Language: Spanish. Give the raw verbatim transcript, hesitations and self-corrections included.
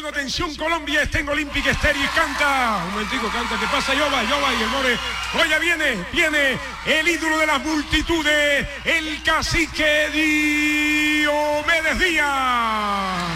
Bueno, atención Colombia, está en Olympic Stereo y canta. Un momentico, canta, ¿qué pasa? Yoba, Yoba y el more. Oye, viene, viene el ídolo de las multitudes, el cacique Diomedes Díaz.